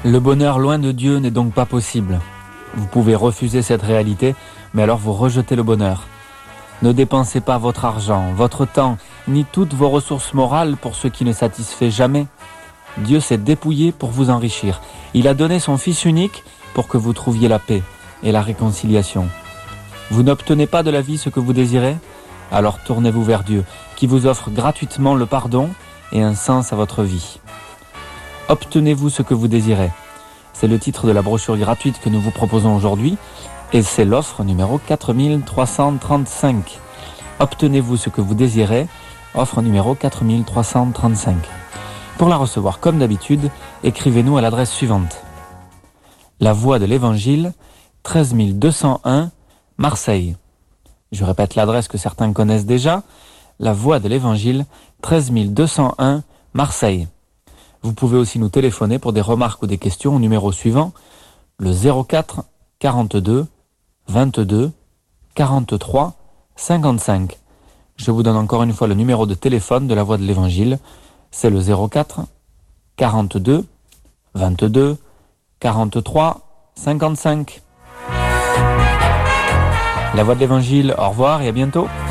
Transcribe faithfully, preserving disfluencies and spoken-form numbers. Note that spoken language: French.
Le bonheur loin de Dieu n'est donc pas possible. Vous pouvez refuser cette réalité, mais alors vous rejetez le bonheur. Ne dépensez pas votre argent, votre temps, ni toutes vos ressources morales pour ce qui ne satisfait jamais. Dieu s'est dépouillé pour vous enrichir. Il a donné son Fils unique pour que vous trouviez la paix et la réconciliation. Vous n'obtenez pas de la vie ce que vous désirez? Alors tournez-vous vers Dieu, qui vous offre gratuitement le pardon et un sens à votre vie. Obtenez-vous ce que vous désirez. C'est le titre de la brochure gratuite que nous vous proposons aujourd'hui et c'est l'offre numéro quatre mille trois cent trente-cinq. Obtenez-vous ce que vous désirez, offre numéro quatre mille trois cent trente-cinq. Pour la recevoir, comme d'habitude, écrivez-nous à l'adresse suivante. La Voie de l'Évangile, treize mille deux cent un, Marseille. Je répète l'adresse que certains connaissent déjà. La Voie de l'Évangile, treize mille deux cent un, Marseille. Vous pouvez aussi nous téléphoner pour des remarques ou des questions au numéro suivant, le zéro quatre quarante-deux vingt-deux quarante-trois cinquante-cinq. Je vous donne encore une fois le numéro de téléphone de la Voie de l'Évangile. C'est le zéro quatre quarante-deux vingt-deux quarante-trois cinquante-cinq. La Voie de l'Évangile, au revoir et à bientôt.